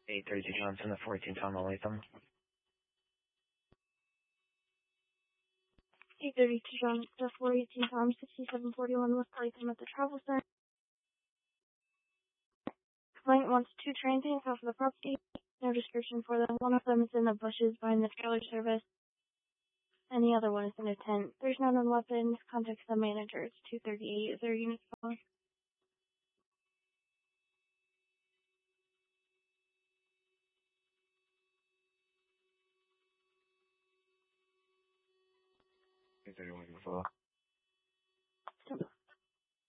832 Johnson, the 14 Tom Latham. 832 Johnson, the 418 Tom, 6741 West Latham at the Travel Center. Client wants 2 transients off of the property. No description for them. One of them is in the bushes behind the trailer service, and the other one is in a tent. There's no known weapons. Contact the manager. It's 238. Is there a unit phone? Is there anyone before?